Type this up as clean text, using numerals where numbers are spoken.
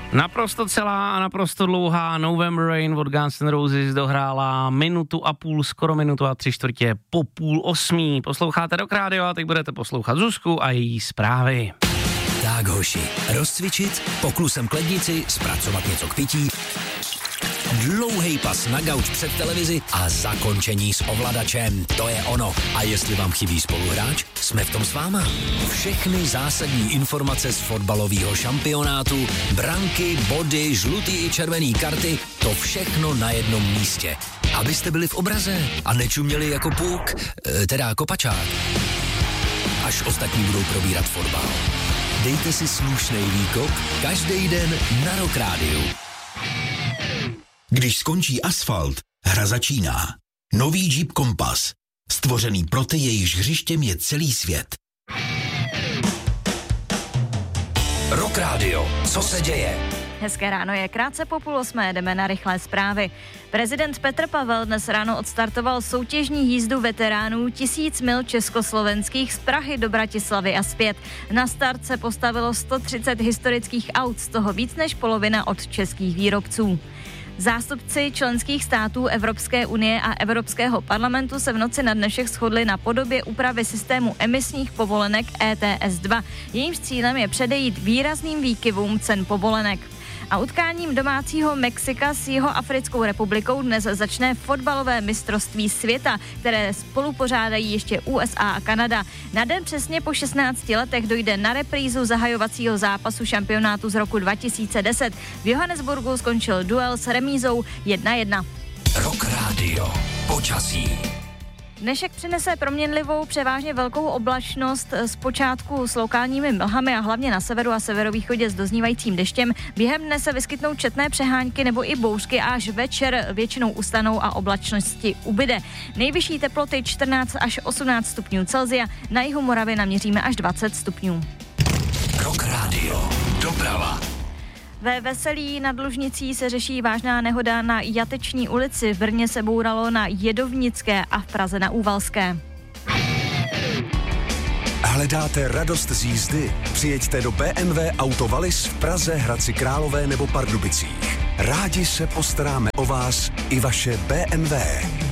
Naprosto celá a naprosto dlouhá November Rain od Guns N' Roses dohrála minutu a půl, skoro minutu a 3/4 po 7:30. Posloucháte Rock Radio a teď budete poslouchat Zuzku a její zprávy. Tak hoši, rozcvičit, poklusem k lednici, zpracovat něco k pití, dlouhej pas na gauč před televizi a zakončení s ovladačem. To je ono. A jestli vám chybí spoluhráč, jsme v tom s váma. Všechny zásadní informace z fotbalového šampionátu, branky, body, žlutý i červený karty, to všechno na jednom místě. Abyste byli v obraze a nečuměli jako puk, teda kopačák. Až ostatní budou probírat fotbal. Dejte si slušnej výkop každý den na Rock Rádiu. Když skončí asfalt, hra začíná. Nový Jeep Compass. Stvořený pro ty, jejichž hřištěm je celý svět. Rock Radio. Co se děje? Hezké ráno je krátce po 7:30, jdeme na rychlé zprávy. Prezident Petr Pavel dnes ráno odstartoval soutěžní jízdu veteránů 1000 mil československých z Prahy do Bratislavy a zpět. Na start se postavilo 130 historických aut, z toho víc než polovina od českých výrobců. Zástupci členských států Evropské unie a Evropského parlamentu se v noci na dnešek shodli na podobě úpravy systému emisních povolenek ETS 2. Jejímž cílem je předejít výrazným výkyvům cen povolenek. A utkáním domácího Mexika s Jihoafrickou republikou dnes začne fotbalové mistrovství světa, které spolupořádají ještě USA a Kanada. Na den přesně po 16 letech dojde na reprízu zahajovacího zápasu šampionátu z roku 2010. V Johannesburgu skončil duel s remízou 1-1. Rock Radio. Počasí. Dnešek přinese proměnlivou, převážně velkou oblačnost, zpočátku s lokálními mlhami a hlavně na severu a severovýchodě s doznívajícím deštěm. Během dne se vyskytnou četné přehánky nebo i bouřky a až večer většinou ustanou a oblačnosti ubyde. Nejvyšší teploty 14 až 18 stupňů Celsia, na jihu Moravy naměříme až 20 stupňů. Rock Radio. Doprava. Ve Veselí nad Lužnicí se řeší vážná nehoda na Jateční ulici. V Brně se bouralo na Jedovnické a v Praze na Úvalské. Hledáte radost z jízdy? Přijeďte do BMW Auto Wallis v Praze, Hradci Králové nebo Pardubicích. Rádi se postaráme o vás i vaše BMW.